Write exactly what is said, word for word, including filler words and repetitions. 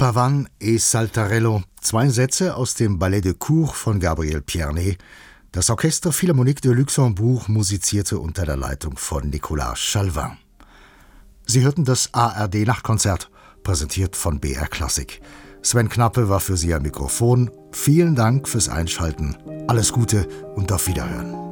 Pavan et Saltarello, zwei Sätze aus dem Ballet de Cour von Gabriel Pierné. Das Orchestre Philharmonique de Luxembourg musizierte unter der Leitung von Nicolas Chalvin. Sie hörten das A R D-Nachtkonzert, präsentiert von B R Klassik. Sven Knappe war für Sie am Mikrofon. Vielen Dank fürs Einschalten. Alles Gute und auf Wiederhören.